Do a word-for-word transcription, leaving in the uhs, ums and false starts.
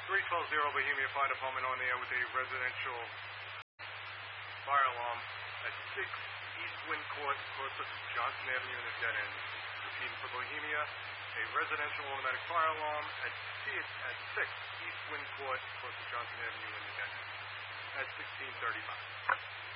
three twelve zero Bohemia Fire Department on the air with a residential fire alarm at six East Wind Court, close to Johnson Avenue in the dead end. Repeating for Bohemia, a residential automatic fire alarm at, at six East Wind Court, close to Johnson Avenue in the dead end at sixteen thirty-five.